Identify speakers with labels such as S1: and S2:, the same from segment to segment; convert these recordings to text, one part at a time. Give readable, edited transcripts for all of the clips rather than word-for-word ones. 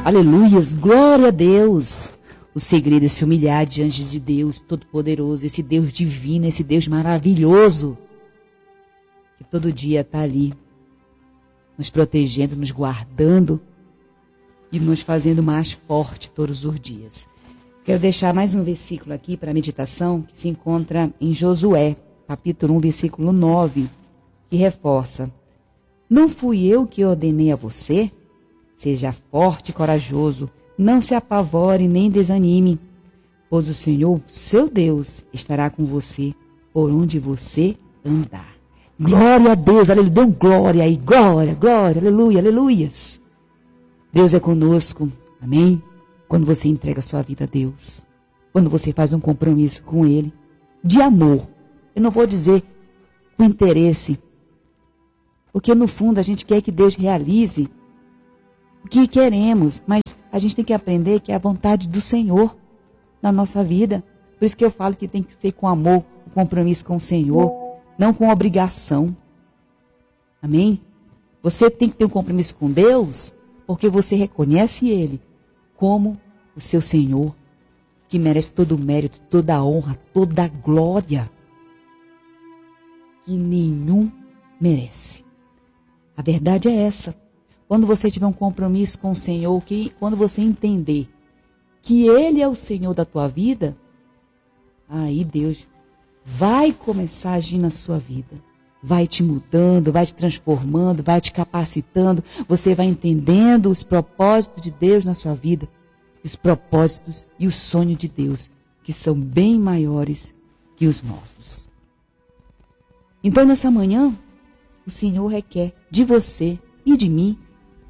S1: Aleluias, glória a Deus. O segredo é se humilhar diante de Deus Todo-Poderoso, esse Deus divino, esse Deus maravilhoso, que todo dia está ali, nos protegendo, nos guardando e nos fazendo mais forte todos os dias. Quero deixar mais um versículo aqui para a meditação, que se encontra em Josué, capítulo 1, versículo 9, que reforça: não fui eu que ordenei a você? Seja forte e corajoso, não se apavore nem desanime, pois o Senhor, seu Deus, estará com você por onde você andar. Glória a Deus, aleluia, dê um glória aí, glória, glória, aleluia, aleluias. Deus é conosco, amém? Quando você entrega a sua vida a Deus, quando você faz um compromisso com Ele, de amor, eu não vou dizer com interesse, porque no fundo a gente quer que Deus realize o que queremos, mas a gente tem que aprender que é a vontade do Senhor na nossa vida. Por isso que eu falo que tem que ser com amor, com compromisso com o Senhor, não com obrigação. Amém? Você tem que ter um compromisso com Deus, porque você reconhece Ele como o seu Senhor, que merece todo o mérito, toda a honra, toda a glória, que nenhum merece. A verdade é essa. Quando você tiver um compromisso com o Senhor, quando você entender que Ele é o Senhor da tua vida, aí Deus vai começar a agir na sua vida. Vai te mudando, vai te transformando, vai te capacitando. Você vai entendendo os propósitos de Deus na sua vida. Os propósitos e o sonho de Deus, que são bem maiores que os nossos. Então, nessa manhã, o Senhor requer de você e de mim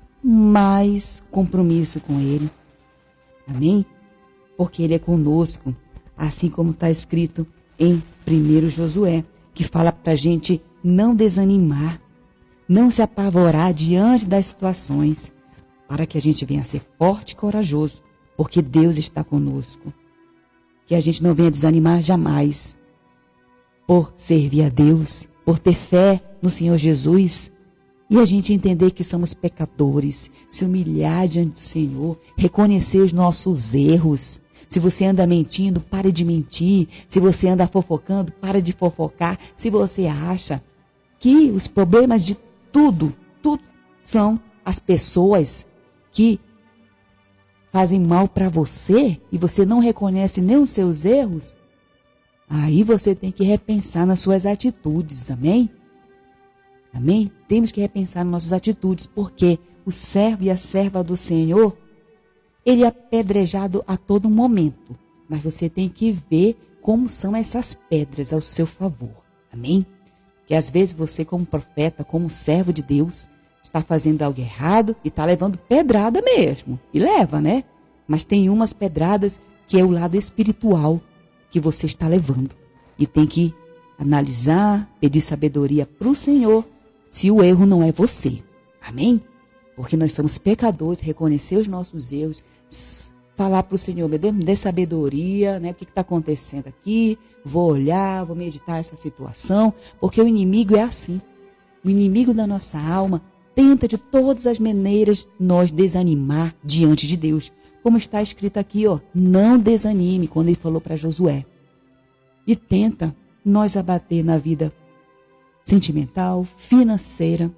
S1: mais compromisso com Ele. Amém? Porque Ele é conosco, assim como está escrito em 1 Josué, que fala para a gente não desanimar, não se apavorar diante das situações, para que a gente venha a ser forte e corajoso, porque Deus está conosco. Que a gente não venha desanimar jamais, por servir a Deus, por ter fé no Senhor Jesus, e a gente entender que somos pecadores, se humilhar diante do Senhor, reconhecer os nossos erros. Se você anda mentindo, pare de mentir. Se você anda fofocando, pare de fofocar. Se você acha que os problemas de tudo são as pessoas que fazem mal para você e você não reconhece nem os seus erros, aí você tem que repensar nas suas atitudes, amém? Amém? Temos que repensar nas nossas atitudes, porque o servo e a serva do Senhor, ele é apedrejado a todo momento. Mas você tem que ver como são essas pedras ao seu favor. Amém? Que às vezes você, como profeta, como servo de Deus, está fazendo algo errado e está levando pedrada mesmo. E leva, né? Mas tem umas pedradas que é o lado espiritual que você está levando. E tem que analisar, pedir sabedoria para o Senhor, se o erro não é você. Amém? Porque nós somos pecadores, reconhecer os nossos erros, falar para o Senhor, me dê sabedoria, né? O que está acontecendo aqui? Vou olhar, vou meditar essa situação, porque o inimigo é assim. O inimigo da nossa alma tenta de todas as maneiras nos desanimar diante de Deus. Como está escrito aqui, ó, não desanime, quando ele falou para Josué. E tenta nos abater na vida sentimental, financeira,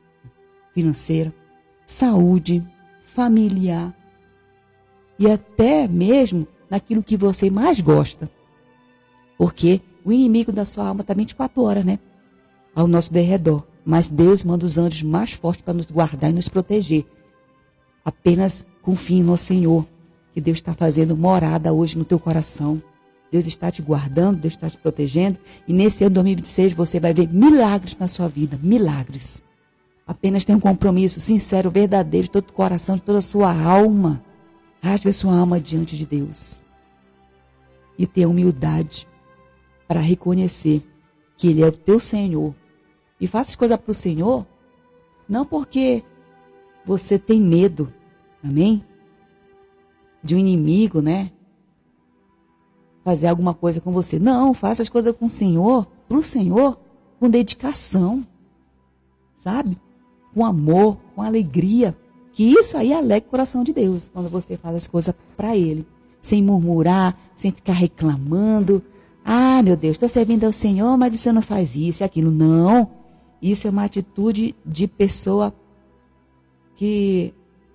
S1: saúde, familiar e até mesmo naquilo que você mais gosta. Porque o inimigo da sua alma está 24 horas, né? Ao nosso derredor. Mas Deus manda os anjos mais fortes para nos guardar e nos proteger. Apenas confie no Senhor, que Deus está fazendo morada hoje no teu coração. Deus está te guardando, Deus está te protegendo. E nesse ano 2026 você vai ver milagres na sua vida. Milagres. Apenas tenha um compromisso sincero, verdadeiro, de todo o coração, de toda a sua alma. Rasgue a sua alma diante de Deus. E tenha humildade para reconhecer que Ele é o teu Senhor. E faça as coisas para o Senhor, não porque você tem medo, amém? De um inimigo, né? Fazer alguma coisa com você. Não, faça as coisas com o Senhor, para o Senhor, com dedicação, sabe? Com amor, com alegria, que isso aí alegra o coração de Deus, quando você faz as coisas para Ele, sem murmurar, sem ficar reclamando. Ah, meu Deus, estou servindo ao Senhor, mas você não faz isso e aquilo. Não, isso é uma atitude de pessoa que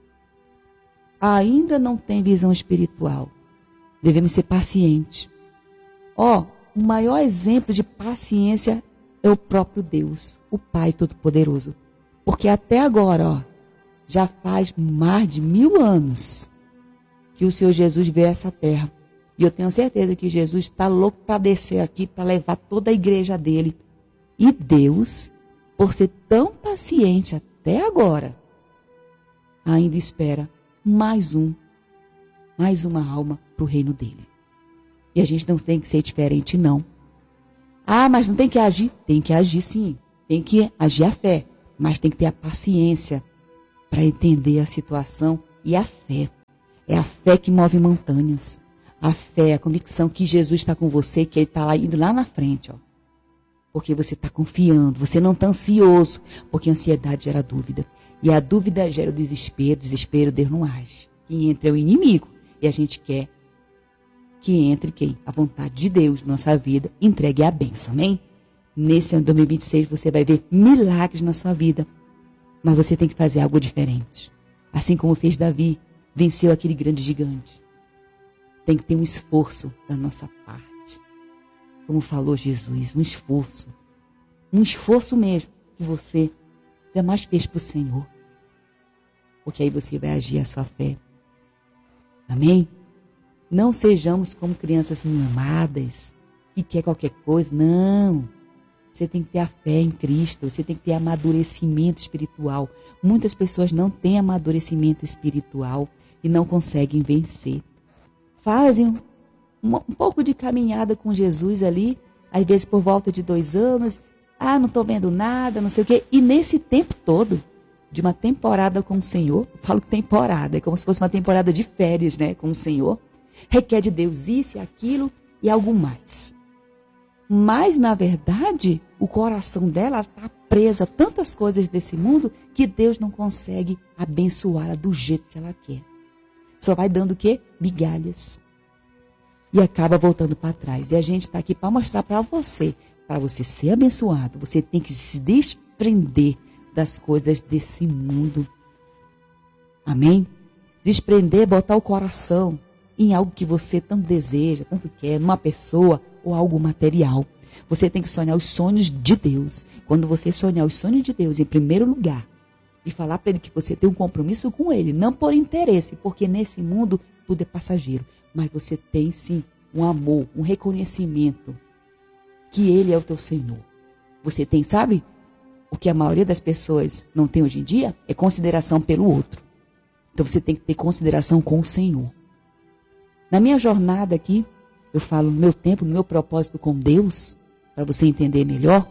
S1: ainda não tem visão espiritual. Devemos ser pacientes. O maior exemplo de paciência é o próprio Deus, o Pai Todo-Poderoso. Porque até agora, já faz mais de 1000 anos que o Senhor Jesus veio a essa terra. E eu tenho certeza que Jesus está louco para descer aqui, para levar toda a igreja dele. E Deus, por ser tão paciente até agora, ainda espera mais uma alma para o reino dele. E a gente não tem que ser diferente, não. Ah, mas não tem que agir? Tem que agir, sim. Tem que agir a fé. Mas tem que ter a paciência para entender a situação e a fé. É a fé que move montanhas. A fé, a convicção que Jesus está com você, que Ele está lá, indo lá na frente. Ó. Porque você está confiando, você não está ansioso. Porque a ansiedade gera dúvida. E a dúvida gera o desespero, Deus não age. Quem entra é o inimigo. E a gente quer que entre quem? A vontade de Deus na nossa vida, entregue a bênção, amém? Nesse ano de 2026 você vai ver milagres na sua vida. Mas você tem que fazer algo diferente. Assim como fez Davi, venceu aquele grande gigante. Tem que ter um esforço da nossa parte. Como falou Jesus, um esforço. Um esforço mesmo que você jamais fez para o Senhor. Porque aí você vai agir a sua fé. Amém? Não sejamos como crianças mamadas, que quer qualquer coisa. Não. Você tem que ter a fé em Cristo. Você tem que ter amadurecimento espiritual. Muitas pessoas não têm amadurecimento espiritual e não conseguem vencer. Fazem um pouco de caminhada com Jesus ali, às vezes por volta de 2 anos. Ah, não estou vendo nada, não sei o quê. E nesse tempo todo, de uma temporada com o Senhor, eu falo temporada, é como se fosse uma temporada de férias, né, com o Senhor, requer de Deus isso e aquilo e algo mais. Mas, na verdade, o coração dela está preso a tantas coisas desse mundo que Deus não consegue abençoá-la do jeito que ela quer. Só vai dando o quê? Migalhas. E acaba voltando para trás. E a gente está aqui para mostrar para você ser abençoado, você tem que se desprender das coisas desse mundo. Amém? Desprender, botar o coração em algo que você tanto deseja, tanto quer, numa pessoa ou algo material. Você tem que sonhar os sonhos de Deus. Quando você sonhar os sonhos de Deus em primeiro lugar e falar para Ele que você tem um compromisso com Ele, não por interesse, porque nesse mundo tudo é passageiro, mas você tem sim um amor, um reconhecimento que Ele é o teu Senhor. Você tem, sabe? O que a maioria das pessoas não tem hoje em dia é consideração pelo outro. Então você tem que ter consideração com o Senhor. Na minha jornada aqui, eu falo no meu tempo, no meu propósito com Deus, para você entender melhor.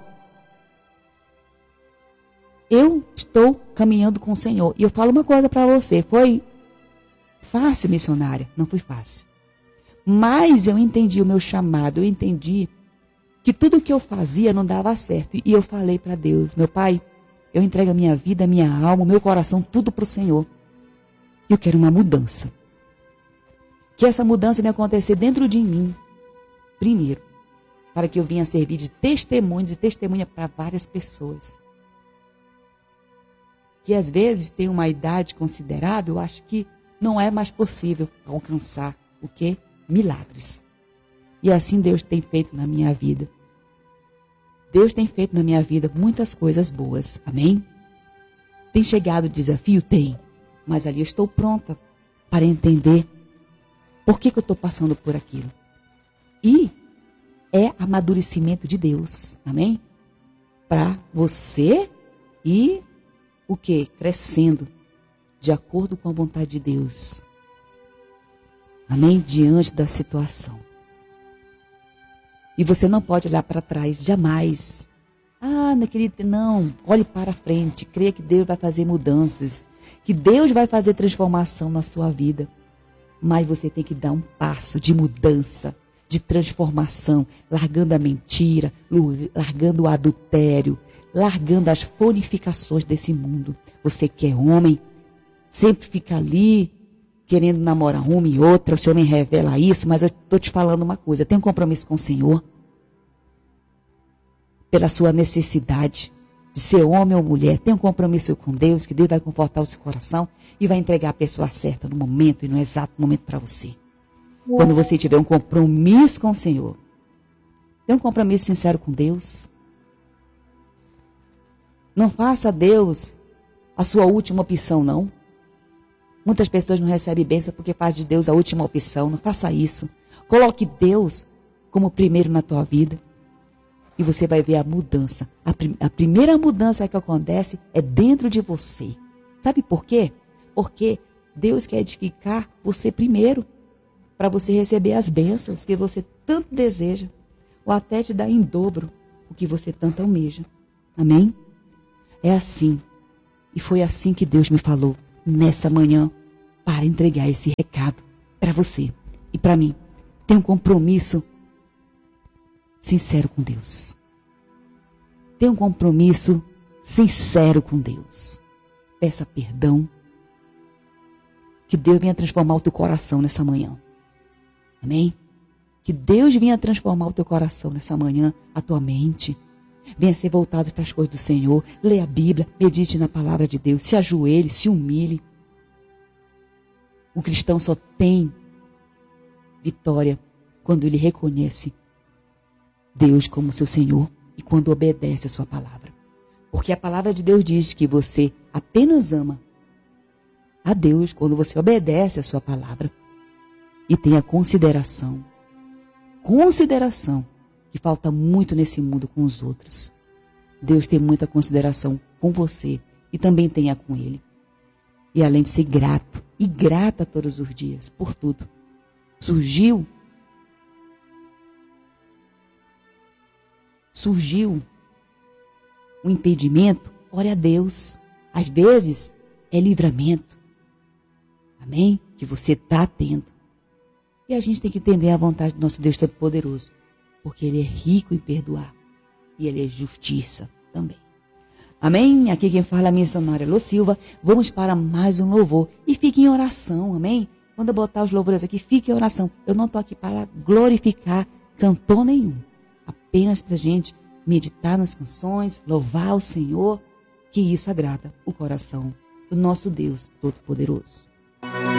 S1: Eu estou caminhando com o Senhor. E eu falo uma coisa para você. Foi fácil, missionária? Não foi fácil. Mas eu entendi o meu chamado. Eu entendi que tudo que eu fazia não dava certo. E eu falei para Deus, meu Pai, eu entrego a minha vida, a minha alma, o meu coração, tudo para o Senhor. Eu quero uma mudança. Que essa mudança venha acontecer dentro de mim, primeiro, para que eu venha servir de testemunha para várias pessoas. Que às vezes tem uma idade considerável, eu acho que não é mais possível alcançar o quê? Milagres. E assim Deus tem feito na minha vida. Deus tem feito na minha vida muitas coisas boas. Amém? Tem chegado o desafio? Tem. Mas ali eu estou pronta para entender por que eu estou passando por aquilo. E é amadurecimento de Deus. Amém? Para você ir o quê? Crescendo de acordo com a vontade de Deus. Amém? Diante da situação. E você não pode olhar para trás, jamais. Ah, não, olhe para frente, creia que Deus vai fazer mudanças, que Deus vai fazer transformação na sua vida. Mas você tem que dar um passo de mudança, de transformação, largando a mentira, largando o adultério, largando as fonificações desse mundo. Você que é homem, sempre fica ali, querendo namorar uma e outra, o Senhor me revela isso, mas eu estou te falando uma coisa, tem um compromisso com o Senhor, pela sua necessidade de ser homem ou mulher, tem um compromisso com Deus, que Deus vai confortar o seu coração e vai entregar a pessoa certa no momento e no exato momento para você. Quando você tiver um compromisso com o Senhor, tem um compromisso sincero com Deus. Não faça Deus a sua última opção, não. Muitas pessoas não recebem bênção porque faz de Deus a última opção. Não faça isso. Coloque Deus como primeiro na tua vida. E você vai ver a mudança. A primeira mudança que acontece é dentro de você. Sabe por quê? Porque Deus quer edificar você primeiro. Para você receber as bênçãos que você tanto deseja. Ou até te dar em dobro o que você tanto almeja. Amém? É assim. E foi assim que Deus me falou nessa manhã para entregar esse recado para você e para mim. Tenha um compromisso sincero com Deus. Tenha um compromisso sincero com Deus. Peça perdão. Que Deus venha transformar o teu coração nessa manhã. Amém? Que Deus venha transformar o teu coração nessa manhã, a tua mente. Venha ser voltado para as coisas do Senhor. Leia a Bíblia, medite na palavra de Deus. Se ajoelhe, se humilhe. O cristão só tem vitória quando ele reconhece Deus como seu Senhor e quando obedece a sua palavra. Porque a palavra de Deus diz que você apenas ama a Deus quando você obedece a sua palavra e tem a consideração que falta muito nesse mundo com os outros. Deus tem muita consideração com você e também tenha com Ele. E além de ser grato, e grata todos os dias, por tudo. Surgiu um impedimento, ore a Deus. Às vezes é livramento. Amém? Que você está tendo. E a gente tem que entender a vontade do nosso Deus Todo-Poderoso. Porque Ele é rico em perdoar. E Ele é justiça também. Amém? Aqui quem fala é a missionária Lô Silva. Vamos para mais um louvor. E fique em oração, amém? Quando eu botar os louvores aqui, fique em oração. Eu não estou aqui para glorificar cantor nenhum. Apenas para a gente meditar nas canções, louvar o Senhor, que isso agrada o coração do nosso Deus Todo-Poderoso.